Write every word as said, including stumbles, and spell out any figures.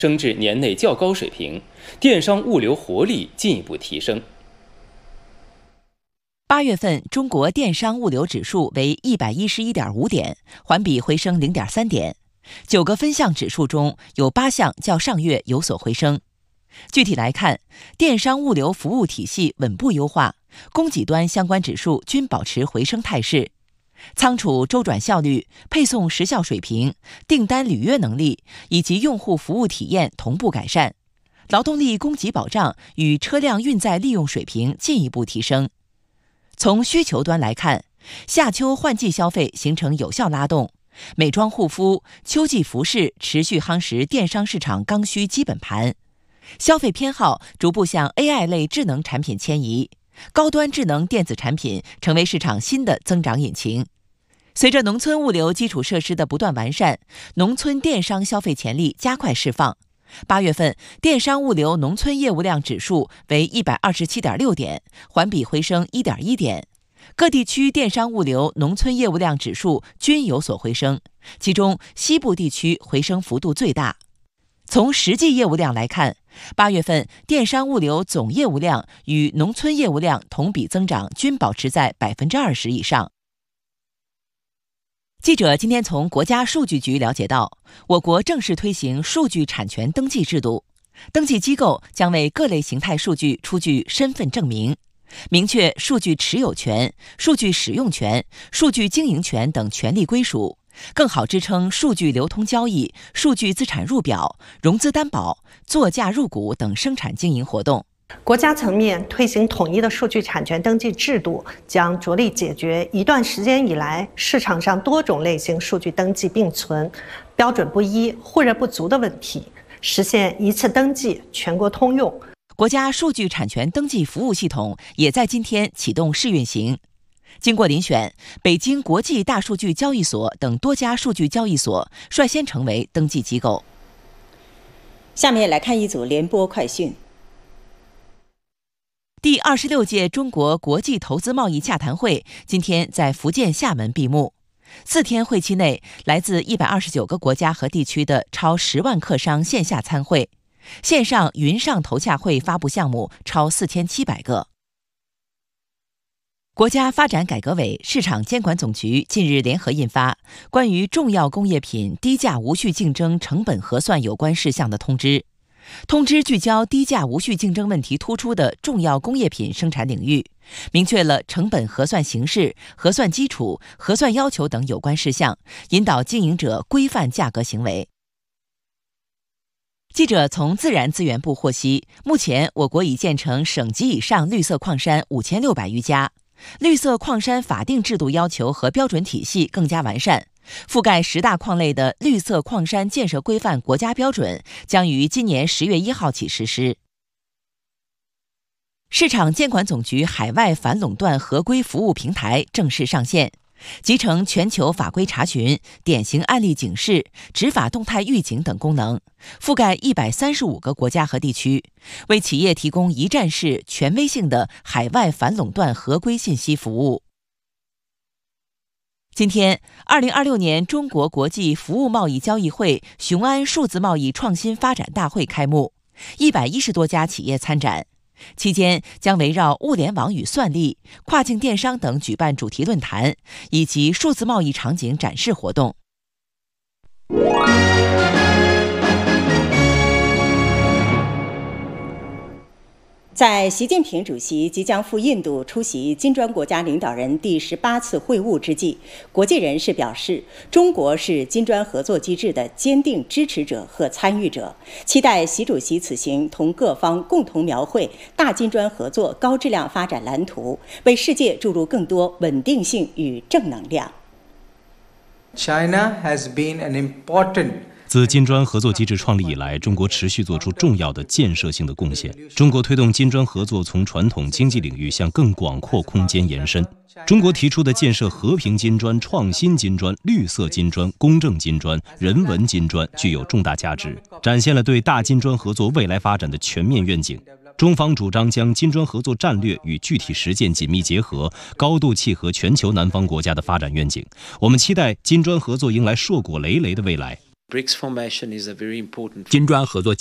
升至年内较高水平，电商物流活力进一步提升。 八月份中国电商物流指数为一百一十一点五点，环比回升零点三点。九个分项指数中有八项较上月有所回升。具体来看，电商物流服务体系稳步优化，供给端相关指数均保持回升态势。仓储周转效率、配送时效水平、订单履约能力以及用户服务体验同步改善，劳动力供给保障与车辆运载利用水平进一步提升。从需求端来看，夏秋换季消费形成有效拉动，美妆护肤、秋季服饰持续夯实电商市场刚需基本盘，消费偏好逐步向 A I 类智能产品迁移，高端智能电子产品成为市场新的增长引擎。随着农村物流基础设施的不断完善，农村电商消费潜力加快释放。八月份电商物流农村业务量指数为一百二十七点六点，环比回升一点一点。各地区电商物流农村业务量指数均有所回升，其中西部地区回升幅度最大。从实际业务量来看，八月份电商物流总业务量与农村业务量同比增长均保持在百分之二十以上。记者今天从国家数据局了解到，我国正式推行数据产权登记制度，登记机构将为各类形态数据出具身份证明，明确数据持有权、数据使用权、数据经营权等权利归属，更好支撑数据流通交易、数据资产入表、融资担保、作价入股等生产经营活动。 国家层面推行统一的数据产权登记制度，将着力解决一段时间以来市场上多种类型数据登记并存、标准不一、互认不足的问题，实现一次登记全国通用。 国家数据产权登记服务系统也在今天启动试运行。经过遴选，北京国际大数据交易所等多家数据交易所率先成为登记机构。 下面来看一组联播快讯。 第二十六届中国国际投资贸易洽谈会今天在福建厦门闭幕。四天会期内，来自一百二十九个国家和地区的超十万客商线下参会，线上云上投洽会发布项目超四千七百个。国家发展改革委市场监管总局近日联合印发关于重要工业品低价无序竞争成本核算有关事项的通知。通知聚焦低价无序竞争问题突出的重要工业品生产领域，明确了成本核算形式、核算基础、核算要求等有关事项，引导经营者规范价格行为。记者从自然资源部获悉，目前我国已建成省级以上绿色矿山五千六百余家，绿色矿山法定制度要求和标准体系更加完善。覆盖十大矿类的绿色矿山建设规范国家标准将于今年十月一号起实施。市场监管总局海外反垄断合规服务平台正式上线，集成全球法规查询、典型案例警示、执法动态预警等功能，覆盖一百三十五个国家和地区，为企业提供一站式、权威性的海外反垄断合规信息服务。今天，二零二六年中国国际服务贸易交易会雄安数字贸易创新发展大会开幕，一百一十多家企业参展。期间将围绕物联网与算力、跨境电商等举办主题论坛，以及数字贸易场景展示活动。 在习近平主席即将赴印度出席金砖国家领导人第十八次会晤之际，国际人士表示，中国是金砖合作机制的坚定支持者和参与者，期待习主席此行同各方共同描绘大金砖合作高质量发展蓝图，为世界注入更多稳定性与正能量。 China has been an important 自金砖合作机制创立以来，中国持续做出重要的建设性的贡献。中国推动金砖合作从传统经济领域向更广阔空间延伸。中国提出的建设和平金砖、创新金砖、绿色金砖、公正金砖、人文金砖具有重大价值，展现了对大金砖合作未来发展的全面愿景。中方主张将金砖合作战略与具体实践紧密结合，高度契合全球南方国家的发展愿景。我们期待金砖合作迎来硕果累累的未来。 BRICS formation is a very important. 金砖合作